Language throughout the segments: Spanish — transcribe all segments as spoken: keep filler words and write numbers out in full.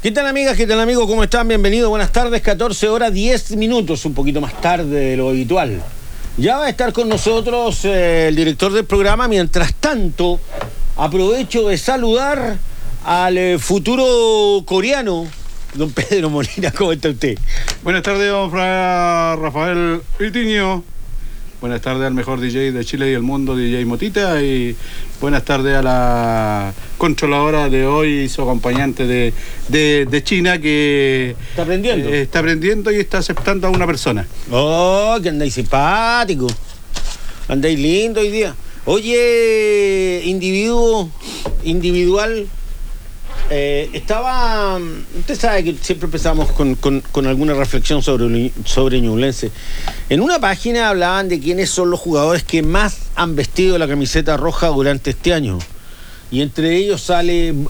¿Qué tal, amigas? ¿Qué tal, amigos? ¿Cómo están? Bienvenidos, buenas tardes, catorce horas diez minutos, un poquito más tarde de lo habitual. Ya va a estar con nosotros eh, el director del programa. Mientras tanto, aprovecho de saludar al eh, futuro coreano, don Pedro Molina. ¿Cómo está usted? Buenas tardes, don Rafael Itiño. Buenas tardes al mejor D J de Chile y el mundo, D J Motita. Y buenas tardes a la controladora de hoy, su acompañante de, de, de China, que ¿Está aprendiendo? Eh, está aprendiendo y está aceptando a una persona. Oh, que andáis simpático. Andáis lindo hoy día. Oye, individuo, individual. Eh, estaba, usted sabe que siempre empezamos con, con, con alguna reflexión sobre, sobre Ñublense. En una página hablaban de quiénes son los jugadores que más han vestido la camiseta roja durante este año. Y entre ellos sale el,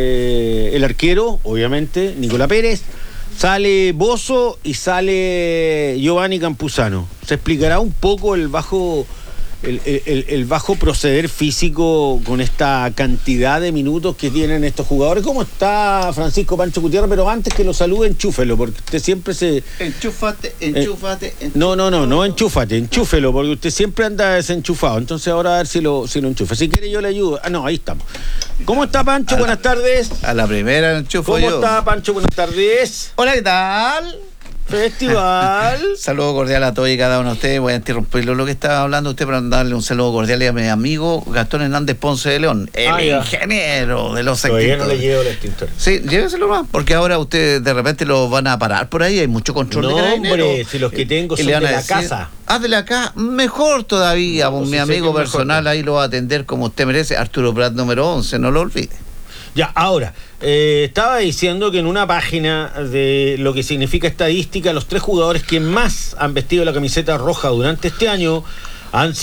el arquero, obviamente, Nicolás Pérez, sale Bozo y sale Giovanni Campuzano. ¿Se explicará un poco el bajo... El, el, el bajo proceder físico con esta cantidad de minutos que tienen estos jugadores? ¿Cómo está Francisco Pancho Gutiérrez? Pero antes que lo salude, enchúfelo, porque usted siempre se... Enchúfate, enchúfate, eh, enchúfate. No, no, no, no enchúfate, enchúfelo, porque usted siempre anda desenchufado. Entonces ahora a ver si lo, si lo enchufa. Si quiere yo le ayudo. Ah, no, ahí estamos. ¿Cómo está, Pancho? A Buenas la, tardes. A la primera enchufo ¿Cómo yo. ¿Cómo está, Pancho? Buenas tardes. Hola, ¿qué tal? Festival. Saludo cordial a todos y cada uno de ustedes. Voy a interrumpirlo lo que estaba hablando usted para darle un saludo cordial a mi amigo Gastón Hernández Ponce de León, el ah, ingeniero de los Todavía no le llevo el extintor. Sí, lléveselo más, porque ahora ustedes de repente lo van a parar por ahí, hay mucho control no, de carabineros. Hombre, si los que tengo son de la decir, casa. Ah, de la casa, mejor todavía, no, pues, mi si amigo personal mejor. Ahí lo va a atender como usted merece, Arturo Prat número once, no lo olvide. Ya, ahora, eh, estaba diciendo que en una página de lo que significa estadística, los tres jugadores que más han vestido la camiseta roja durante este año han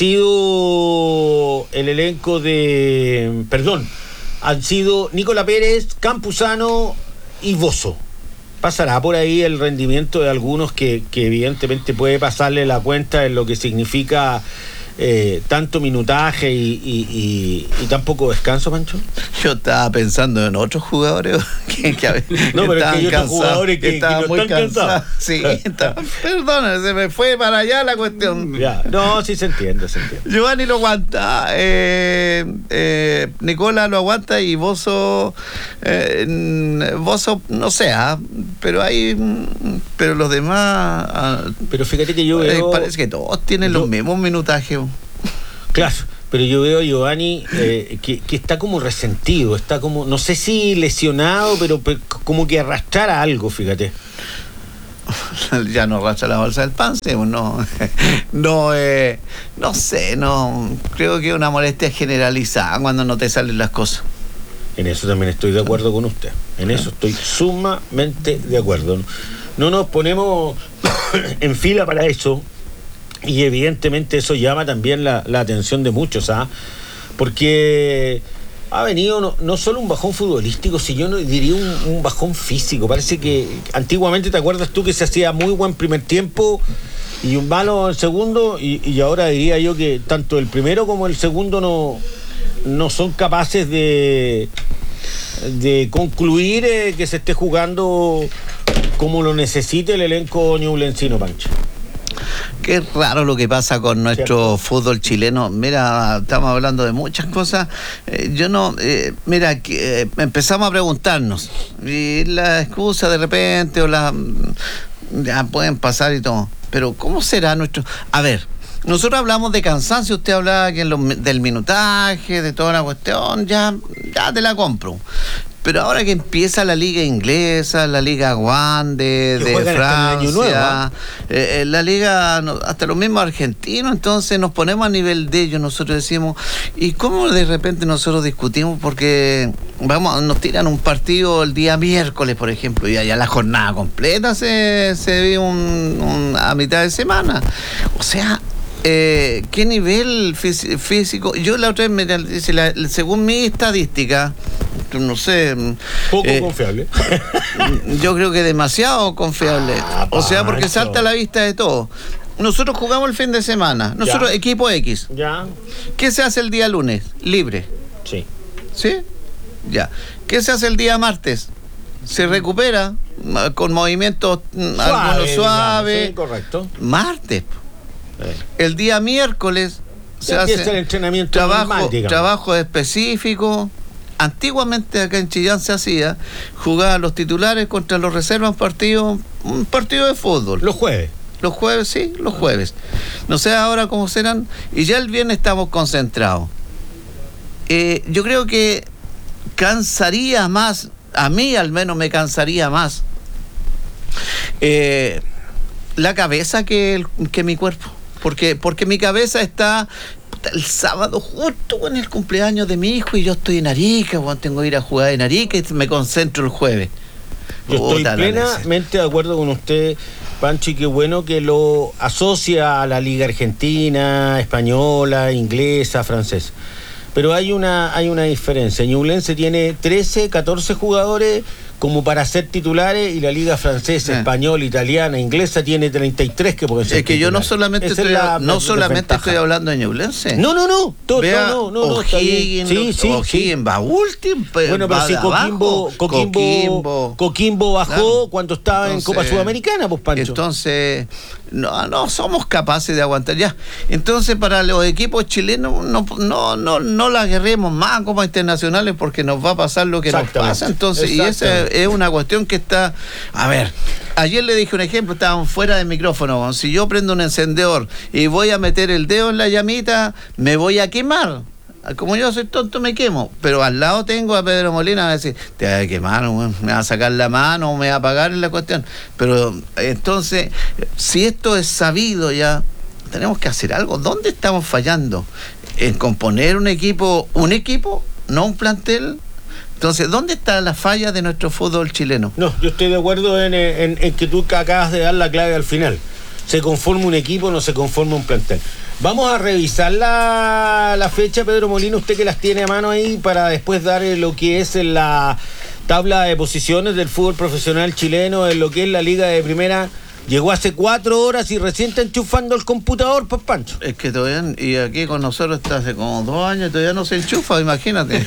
sido el elenco de... Perdón, han sido Nicolás Pérez, Campuzano y Bozo. Pasará por ahí el rendimiento de algunos que, que evidentemente puede pasarle la cuenta en lo que significa... Eh, tanto minutaje y, y, y, y tan poco descanso, Pancho. Yo estaba pensando en otros jugadores que, que no, pero es que hay otros jugadores que, que estaban muy están cansados. Sí, está, perdón, se me fue para allá la cuestión. Ya, no, sí se entiende, se entiende. Giovanni lo aguanta, eh, eh, Nicola lo aguanta y Bozo, eh, Bozo no sé, ¿eh? pero hay, pero los demás. Uh, pero fíjate que yo veo. Eh, parece que todos tienen yo, los mismos minutajes. Claro, pero yo veo a Giovanni eh, que, que está como resentido, está como, no sé si lesionado, pero, pero como que arrastrara algo, fíjate. Ya no arrastra la bolsa del pan, ¿sí? no, no, eh, no sé, no, creo que es una molestia generalizada cuando no te salen las cosas. En eso también estoy de acuerdo con usted, en eso estoy sumamente de acuerdo. No nos ponemos en fila para eso. Y evidentemente eso llama también la, la atención de muchos, ¿ah? Porque ha venido no, no solo un bajón futbolístico, sino yo no diría un, un bajón físico. Parece que antiguamente, ¿te acuerdas tú que se hacía muy buen primer tiempo y un malo el segundo? Y, y ahora diría yo que tanto el primero como el segundo no, no son capaces de, de concluir eh, que se esté jugando como lo necesite el elenco ñublencino, Pancho. Qué raro lo que pasa con nuestro fútbol chileno. Mira, estamos hablando de muchas cosas. Eh, yo no, eh, mira, que, eh, empezamos a preguntarnos y la excusa de repente o la ya pueden pasar y todo. Pero ¿cómo será nuestro? A ver, nosotros hablamos de cansancio. Usted hablaba que en lo, del minutaje, de toda la cuestión, ya, ya te la compro. Pero ahora que empieza la liga inglesa, la liga One de, de Francia, eh, la liga, hasta los mismos argentinos, entonces nos ponemos a nivel de ellos, nosotros decimos, ¿y cómo de repente nosotros discutimos? Porque vamos, nos tiran un partido el día miércoles, por ejemplo, y allá la jornada completa se, se ve un, un, a mitad de semana. O sea... Eh, ¿qué nivel físico? Yo la otra vez me dice, la, según mi estadística, no sé, poco eh, confiable. Yo creo que demasiado confiable. Ah, o sea, porque Pancho. Salta a la vista de todo. Nosotros jugamos el fin de semana. Nosotros, ya. Equipo X. Ya. ¿Qué se hace el día lunes? Libre. Sí. ¿Sí? Ya. ¿Qué se hace el día martes? se recupera con movimientos Suave, algunos suaves. Digamos, sí, correcto. Martes. Eh. El día miércoles se Ya empieza hace el entrenamiento trabajo, normal, digamos. trabajo específico. Antiguamente acá en Chillán se hacía, jugaban los titulares contra los reservas, un partido, un partido de fútbol. Los jueves. Los jueves, sí, los jueves. No sé ahora cómo serán. Y ya el viernes estamos concentrados. Eh, yo creo que cansaría más, a mí al menos me cansaría más, eh, la cabeza que, el, que mi cuerpo. Porque, porque mi cabeza está el sábado justo con el cumpleaños de mi hijo y yo estoy en Arica, bueno, tengo que ir a jugar en Arica y me concentro el jueves. Yo estoy Puta, la plenamente de acuerdo con usted, Pancho, y qué bueno que lo asocia a la Liga Argentina, española, inglesa, francesa. Pero hay una, hay una diferencia. Ñublense tiene trece, catorce jugadores como para ser titulares y la Liga Francesa, Sí. española, italiana, inglesa tiene treinta y tres que pueden ser Es que yo no titulares. solamente Esa estoy, es la- no la solamente desventaja. estoy hablando de Ñublense. No, no, no. Todo, Vea, no, no, no, está bien. O'Higgins, Sí, sí, O'Higgins sí. va último, pero Bueno, pero va si de Coquimbo, abajo. Coquimbo, Coquimbo. Coquimbo bajó Claro. cuando estaba en Entonces, Copa Sudamericana, pues Pancho. Entonces, no, no somos capaces de aguantar ya. Entonces, para los equipos chilenos, no, no, no, no la aguerremos más como internacionales porque nos va a pasar lo que nos Exactamente. pasa. Entonces, y esa Exactamente. es una cuestión que está. A ver, ayer le dije un ejemplo, estaban fuera del micrófono. Si yo prendo un encendedor y voy a meter el dedo en la llamita, me voy a quemar. Como yo soy tonto, me quemo. Pero al lado tengo a Pedro Molina, va a decir, te va a quemar, weón, me va a sacar la mano, me va a apagar en la cuestión. Pero entonces, si esto es sabido ya, tenemos que hacer algo. ¿Dónde estamos fallando? En componer un equipo, un equipo, no un plantel. Entonces, ¿dónde está la falla de nuestro fútbol chileno? No, yo estoy de acuerdo en, en, en que tú acabas de dar la clave al final. Se conforma un equipo, no se conforma un plantel. Vamos a revisar la, la fecha, Pedro Molina, usted que las tiene a mano ahí, para después dar eh, lo que es en la tabla de posiciones del fútbol profesional chileno, en lo que es la Liga de Primera. Llegó hace cuatro horas y recién está enchufando el computador, pues Pancho. Es que todavía, y aquí con nosotros está hace como dos años, todavía no se enchufa, imagínate.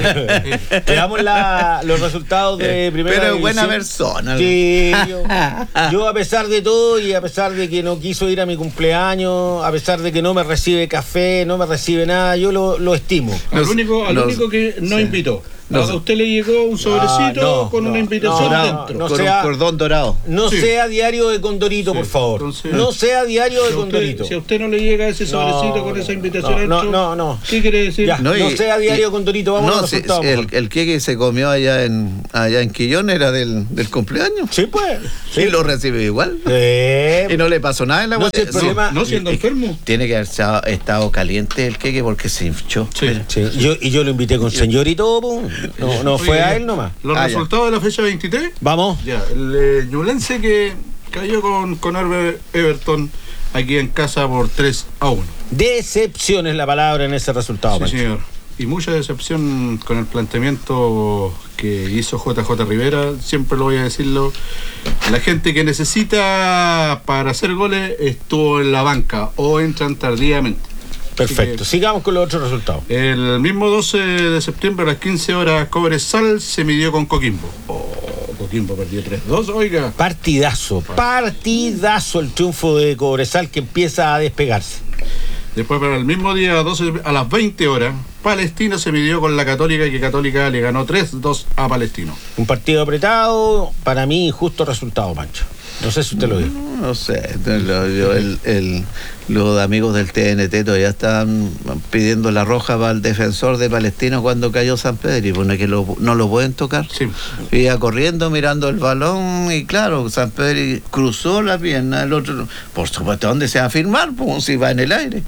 Te damos la, los resultados de Primera Pero es buena División. persona. Sí, yo, yo a pesar de todo y a pesar de que no quiso ir a mi cumpleaños, a pesar de que no me recibe café, no me recibe nada, yo lo, lo estimo. Al Los- único, al los- único que no sí. invitó. Los- A usted le llegó un sobrecito Ah, no, con no, una invitación no, no, dentro. no con sea- un cordón dorado. No Sí. sea diario de Condorito, Sí, por favor. entonces- no sea diario de Si a, Condorito. usted, si a usted no le llega ese sobrecito No, con esa no, invitación no, dentro, no, no. ¿qué quiere decir? Ya. No y- sea diario y- con Dorito, vamos a no, los sí, resultados, el, mejor. el que se comió allá en allá en Quillón era del, del cumpleaños. Sí, pues. Sí, lo recibe igual. Sí. Y no le pasó nada en la No, guata- si el problema- No siendo enfermo. Tiene que haber estado- estado caliente el queque porque se hinchó. Sí. Mira. Sí, y yo, y yo lo invité con señor y todo, po. no, no fue Oye, a él nomás. Los Ah, ya. resultados de la fecha veintitrés. Vamos. Ya, el eh, Ñublense que cayó con, con Arbe- Everton aquí en casa por tres a uno. Decepción es la palabra en ese resultado, Sí, Pancho. señor. Y mucha decepción con el planteamiento que hizo J J Rivera, siempre lo voy a decirlo. La gente que necesita para hacer goles estuvo en la banca o entran tardíamente. Perfecto. Así Sigamos con los otros resultados. que el mismo doce de septiembre a las quince horas Cobresal se midió con Coquimbo. Oh, Coquimbo perdió tres dos, oiga. Partidazo, partidazo el triunfo de Cobresal que empieza a despegarse. Después para el mismo día doce, a las veinte horas Palestino se midió con la Católica y que Católica le ganó tres dos a Palestino. Un partido apretado, para mí injusto resultado, Pancho. No sé si usted lo vio. No, no sé, lo- yo- el- el- los amigos del T N T todavía están pidiendo la roja para el defensor de Palestino cuando cayó San Pedro y pone que lo- no lo pueden tocar. Sí. Iba corriendo mirando el balón y claro, San Pedro cruzó la pierna, el otro, por supuesto, ¿dónde se va a firmar? Pues si va en el aire.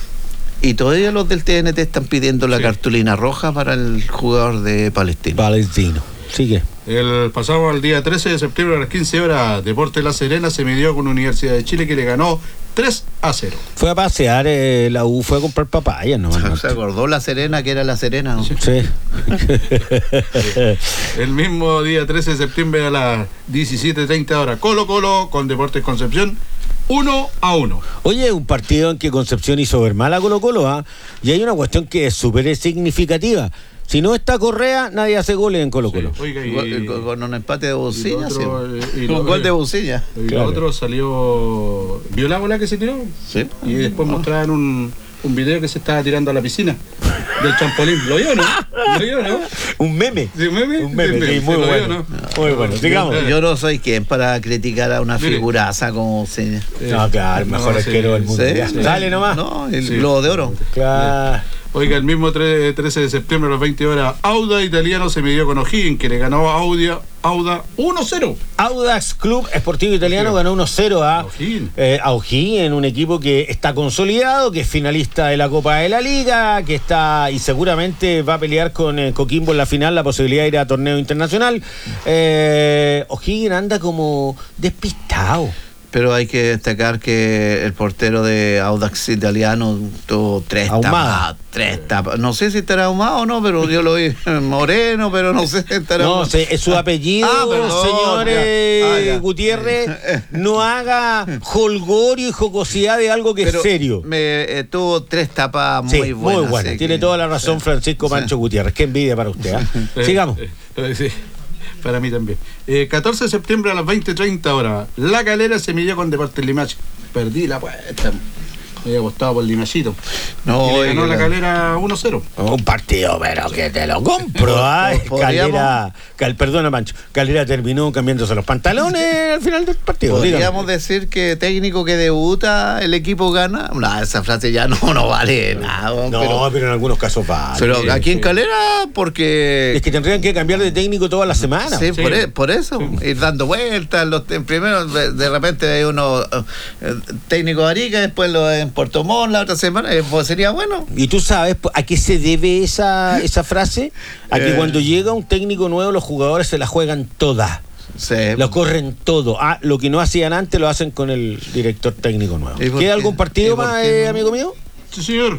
Y todavía los del T N T están pidiendo la Sí. cartulina roja para el jugador de Palestino. Palestino. Sigue. El pasado al día trece de septiembre a las quince horas, Deportes La Serena se midió con Universidad de Chile que le ganó tres a cero. Fue a pasear, eh, la U fue a comprar papayas, ¿no? ¿Se acordó la Serena que era la Serena? ¿no? Sí. El mismo día trece de septiembre a las diecisiete treinta horas, Colo Colo con Deportes Concepción, uno a uno. Oye, un partido en que Concepción hizo ver mal a Colo Colo, ¿ah? Y hay una cuestión que es súper significativa. Si no está Correa, nadie hace goles en Colo Colo. Sí. Oiga, y, Con, con- con un empate de Bucilla, y lo otro, sí. eh, y Un lo- gol de Bucilla. y Claro. lo otro salió. ¿Vio la bola que se tiró? Sí. Y después mostraban un, un video que se estaba tirando a la piscina del trampolín. ¿Lo vio, no? ¿Lo vio, no? Un meme. ¿Sí, meme? Un meme, Sí, sí, muy ¿lo vio, bueno. no? Muy bueno. Sigamos. Yo no soy quien para criticar a una Mire. figuraza como Bucilla. No, claro, el mejor no, arquero sí, del mundo. Sí, Ya. sí. Dale nomás. No, el Sí. Globo de Oro. Claro. Oiga, el mismo tre- trece de septiembre a las veinte horas, Auda Italiano se midió con O'Higgins, que le ganó a Audia, Auda uno cero. Audax Club Esportivo Italiano ganó uno cero a O'Higgins. eh, a O'Higgins, en un equipo que está consolidado, que es finalista de la Copa de la Liga, que está y seguramente va a pelear con eh, Coquimbo en la final la posibilidad de ir a torneo internacional. Eh, O'Higgins anda como despistado. Pero hay que destacar que el portero de Audax Italiano tuvo tres Ahumada. tapas. Tres tapas. No sé si estará ahumado o no, pero yo lo vi moreno, pero no sé si estará No, ahumado. se- su apellido, Ah, perdón, señor ya. eh, Ah, ya. Gutiérrez, no haga jolgorio y jocosidad de algo que Pero es serio. Me, eh, tuvo tres tapas Sí, muy buenas. muy buena. así Tiene que- toda la razón sí. Francisco Pancho Sí. Gutiérrez. Qué envidia para usted. ¿ah? Eh, Sigamos. eh, eh, sí, para mí también. Eh, catorce de septiembre a las veinte treinta horas, La Calera se midió con Deportes Limache. Perdí la apuesta. Me había apostado por Limachito. No, y le ganó oiga. La Calera uno cero. Un partido, pero que te lo compro. Ay, Podríamos- Calera, Cal, perdona, Pancho. Calera terminó cambiándose los pantalones al final del partido. Podríamos dígame. decir que técnico que debuta, el equipo gana. No, esa frase ya no, no vale nada. No, pero, pero, en algunos casos vale. pero sí, aquí en sí. Calera, porque. Es que tendrían que cambiar de técnico toda la semana. Sí, Sí. Por, e- por eso, ir dando vueltas. Los, en primero, de, de repente hay uno eh, técnico de Arica, después lo en Puerto Montt la otra semana, eh, pues sería bueno. ¿Y tú sabes a qué se debe esa, esa frase? A que Eh. cuando llega un técnico nuevo, los jugadores se la juegan todas. Sí. Lo corren todo. Ah, lo que no hacían antes lo hacen con el director técnico nuevo. ¿Y por ¿Queda qué? algún partido ¿Y por más, qué eh, no? amigo mío? Sí, señor.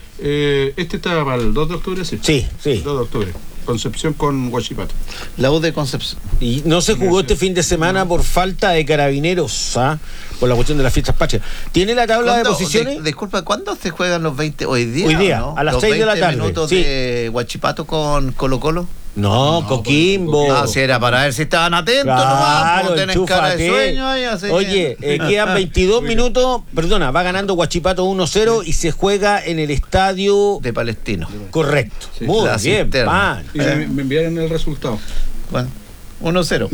Eh, este está para el dos de octubre, sí. Sí, sí. dos de octubre. Concepción con Huachipato. La U de Concepción. Y no se jugó este fin de semana por falta de carabineros, ¿ah? Por la cuestión de las fiestas patrias. ¿Tiene la tabla de ¿Cuándo- posiciones? di- disculpa, ¿cuándo se juegan los veinte? Hoy día. Hoy día, ¿no? a las Los seis de la veinte tarde, minutos sí. de Huachipato con Colo Colo. No, Coquimbo. Ah, si era para ver si estaban atentos nomás, Claro, como tienen cara de enchúfate. sueño ahí, así que- Oye, eh, quedan veintidós minutos. Perdona, va ganando Huachipato uno cero y se juega en el estadio de Palestino. correcto. Sí, Muy la bien, cisterna. pan. Y me, me enviaron el resultado. Bueno, uno cero.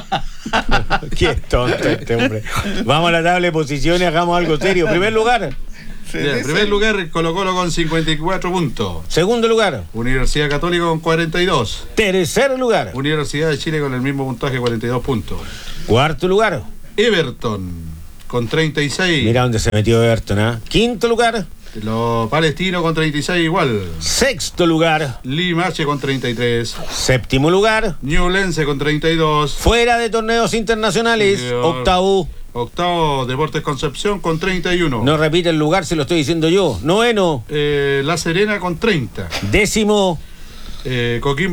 Qué tonto este hombre. Vamos a la tabla de posiciones, hagamos algo serio. Primer lugar. Ya, en primer lugar, Colo Colo con cincuenta y cuatro puntos. Segundo lugar. Universidad Católica con cuarenta y dos. Tercer lugar. Universidad de Chile con el mismo puntaje, cuarenta y dos puntos. Cuarto lugar. Everton con treinta y seis. Mira dónde se metió Everton, ¿ah? Quinto lugar. Los palestinos con treinta y seis igual. Sexto lugar. Limache con treinta y tres. Séptimo lugar. Ñublense con treinta y dos. Fuera de torneos internacionales. Señor. Octavo. Octavo, Deportes Concepción con treinta y uno. No repite el lugar, se lo estoy diciendo yo. Noveno. Eh, La Serena con treinta. Décimo. Eh, Coquimbo